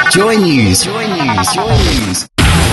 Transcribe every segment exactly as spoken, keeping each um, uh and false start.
Joy News. Joy News. Joy News.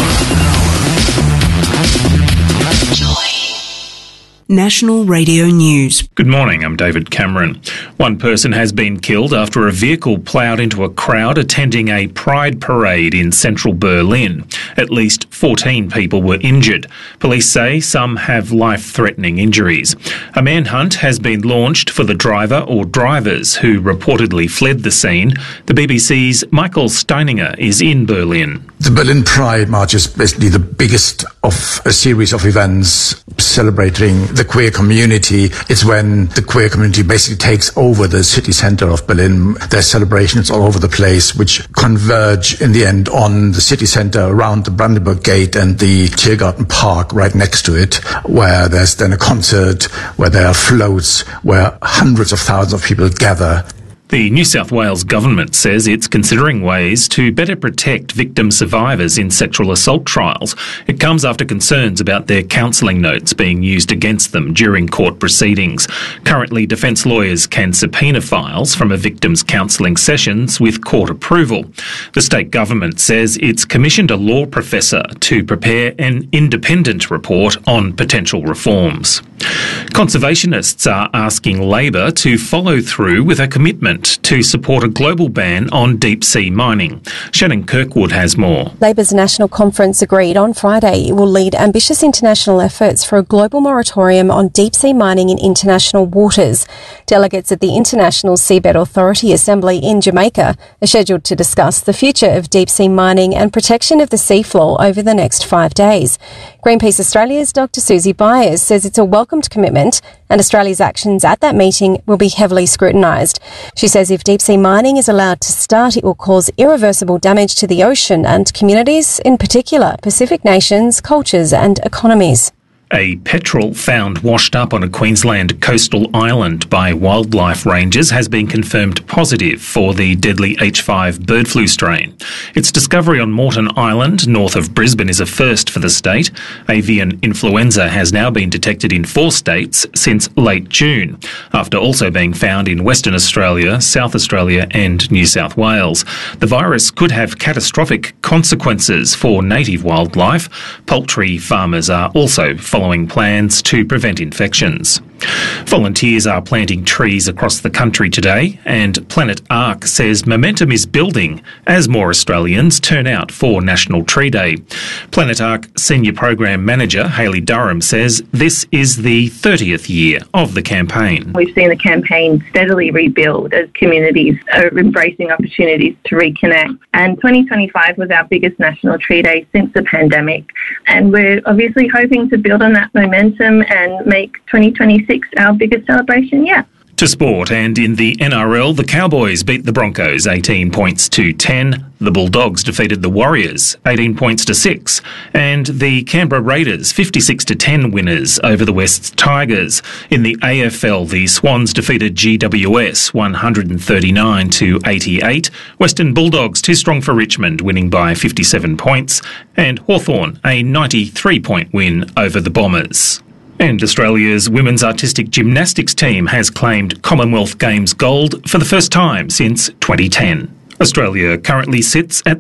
National Radio News. Good morning, I'm David Cameron. One person has been killed after a vehicle ploughed into a crowd attending a pride parade in central Berlin. At least fourteen people were injured. Police say some have life-threatening injuries. A manhunt has been launched for the driver or drivers who reportedly fled the scene. The B B C's Michael Steininger is in Berlin. The Berlin Pride March is basically the biggest of a series of events celebrating the queer community. It's when the queer community basically takes over the city center of Berlin. There's celebrations all over the place which converge in the end on the city center around the Brandenburg Gate and the Tiergarten Park right next to it, where there's then a concert, where there are floats, where hundreds of thousands of people gather. The New South Wales government says it's considering ways to better protect victim survivors in sexual assault trials. It comes after concerns about their counselling notes being used against them during court proceedings. Currently, defence lawyers can subpoena files from a victim's counselling sessions with court approval. The state government says it's commissioned a law professor to prepare an independent report on potential reforms. Conservationists are asking Labor to follow through with a commitment to support a global ban on deep-sea mining. Shannon Kirkwood has more. Labor's National Conference agreed on Friday it will lead ambitious international efforts for a global moratorium on deep-sea mining in international waters. Delegates at the International Seabed Authority Assembly in Jamaica are scheduled to discuss the future of deep-sea mining and protection of the seafloor over the next five days. Greenpeace Australia's Doctor Susie Byers says it's a welcomed commitment and Australia's actions at that meeting will be heavily scrutinised. She says if deep-sea mining is allowed to start, it will cause irreversible damage to the ocean and communities, in particular Pacific nations, cultures and economies. A petrel found washed up on a Queensland coastal island by wildlife rangers has been confirmed positive for the deadly H five bird flu strain. Its discovery on Moreton Island, north of Brisbane, is a first for the state. Avian influenza has now been detected in four states since late June, after also being found in Western Australia, South Australia and New South Wales. The virus could have catastrophic consequences for native wildlife. Poultry farmers are also following following plans to prevent infections. Volunteers are planting trees across the country today, and Planet Ark says momentum is building as more Australians turn out for National Tree Day. Planet Ark Senior Program Manager Hayley Durham says this is the thirtieth year of the campaign. We've seen the campaign steadily rebuild as communities are embracing opportunities to reconnect. And twenty twenty-five was our biggest National Tree Day since the pandemic. And we're obviously hoping to build on that momentum and make twenty twenty-six our biggest celebration yet. To sport, and in the N R L, the Cowboys beat the Broncos eighteen points to ten. The Bulldogs defeated the Warriors eighteen points to six. And the Canberra Raiders fifty-six to ten winners over the West Tigers. In the A F L, the Swans defeated G W S one thirty-nine to eighty-eight. Western Bulldogs too strong for Richmond, winning by fifty-seven points. And Hawthorn a ninety-three point win over the Bombers. And Australia's women's artistic gymnastics team has claimed Commonwealth Games gold for the first time since twenty ten. Australia currently sits at